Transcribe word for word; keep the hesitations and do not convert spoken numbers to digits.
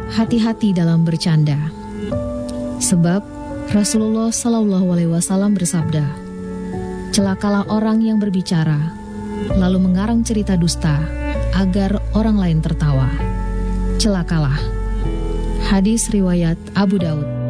hati-hati dalam bercanda. Sebab Rasulullah Shallallahu Alaihi Wasallam bersabda, celakalah orang yang berbicara lalu mengarang cerita dusta agar orang lain tertawa. Celakalah. Hadis riwayat Abu Daud.